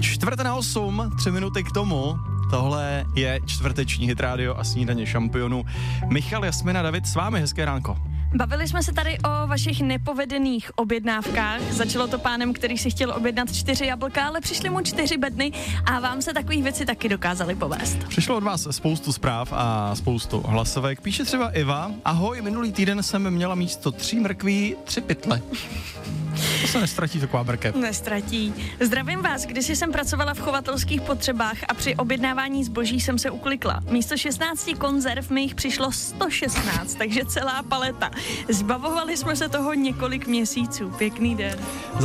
7:45, 3 minuty k tomu. Tohle je čtvrteční Hit Radio a snídaně šampionů. Michal, Jasmina, David, s vámi, hezké ránko. Bavili jsme se tady o vašich nepovedených objednávkách. Začalo to pánem, který si chtěl objednat 4 jablka, ale přišly mu 4 bedny a vám se takových věci taky dokázaly povést. Přišlo od vás spoustu zpráv a spoustu hlasovek. Píše třeba Iva: ahoj, minulý týden jsem měla místo 3 mrkví 3 pytle. To se nestratí taková mrkev. Nestratí. Zdravím vás, kdysi jsem pracovala v chovatelských potřebách a při objednávání zboží jsem se uklikla. Místo 16 konzerv mi jich přišlo 116, takže celá paleta. Zbavovali jsme se toho několik měsíců. Pěkný den.